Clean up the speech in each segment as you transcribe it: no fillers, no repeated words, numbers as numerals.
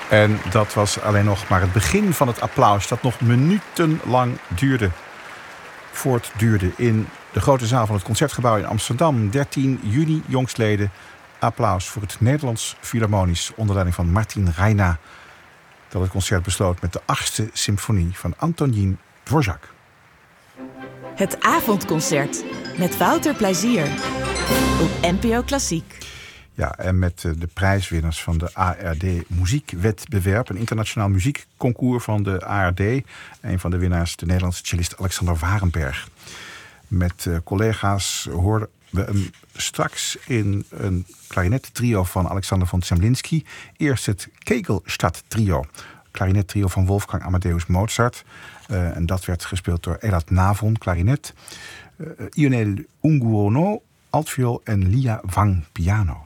En dat was alleen nog maar het begin van het applaus dat nog minutenlang voortduurde in de grote zaal van het Concertgebouw in Amsterdam. 13 juni jongstleden. Applaus voor het Nederlands Philharmonisch onder leiding van Martin Reina, dat het concert besloot met de 8e symfonie van Antonín Dvořák. Het avondconcert met Wouter Plezier op NPO Klassiek. Ja, en met de prijswinners van de ARD Muziekwedbewerb, een internationaal muziekconcours van de ARD. Een van de winnaars, de Nederlandse cellist Alexander Warenberg. Met collega's hoorden we hem straks in een klarinettrio van Alexander von Zemlinsky. Eerst het Kegelstadt-trio, klarinettrio van Wolfgang Amadeus Mozart. En dat werd gespeeld door Elad Navon, klarinet. Ionel Unguono, altviool en Lia Wang, piano.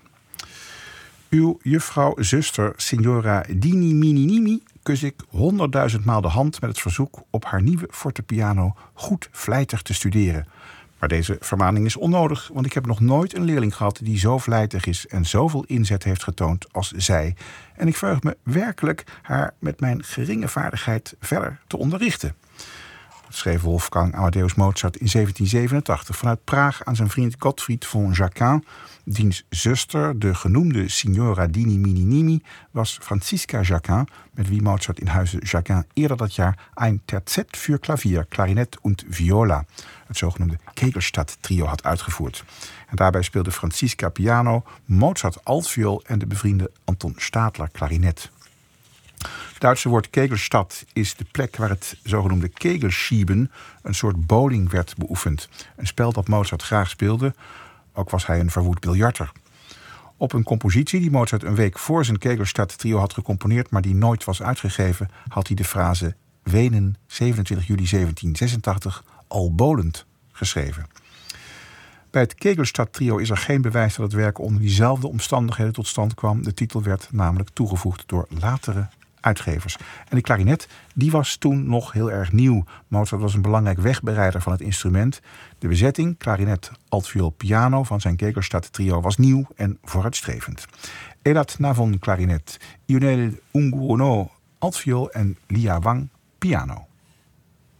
Uw juffrouw-zuster, signora Dini Mininimi, kus ik 100.000 maal de hand met het verzoek op haar nieuwe fortepiano goed vlijtig te studeren. Maar deze vermaning is onnodig, want ik heb nog nooit een leerling gehad die zo vlijtig is en zoveel inzet heeft getoond als zij. En ik verheug me werkelijk haar met mijn geringe vaardigheid verder te onderrichten. Dat schreef Wolfgang Amadeus Mozart in 1787 vanuit Praag aan zijn vriend Gottfried von Jacquin. Diens zuster, de genoemde signora Dini Mininimi, was Franziska Jacquin, met wie Mozart in huize Jacquin eerder dat jaar ein Terzett für Klavier, Klarinet und Viola, het zogenoemde Kegelstadt-trio, had uitgevoerd. En daarbij speelde Franziska piano, Mozart altviool en de bevriende Anton Stadler klarinet. Het Duitse woord Kegelstadt is de plek waar het zogenoemde Kegelschieben, een soort bowling, werd beoefend. Een spel dat Mozart graag speelde, ook was hij een verwoed biljarter. Op een compositie die Mozart een week voor zijn Kegelstadt-trio had gecomponeerd, maar die nooit was uitgegeven, had hij de frase Wenen, 27 juli 1786, al bolend geschreven. Bij het Kegelstadt-trio is er geen bewijs dat het werk onder diezelfde omstandigheden tot stand kwam. De titel werd namelijk toegevoegd door latere uitgevers. En de klarinet, die was toen nog heel erg nieuw. Mozart was een belangrijk wegbereider van het instrument. De bezetting, klarinet, altviool, piano van zijn Kegelstadt-trio was nieuw en vooruitstrevend. Elad Navon klarinet, Ionel Unguono altviool en Lia Wang piano.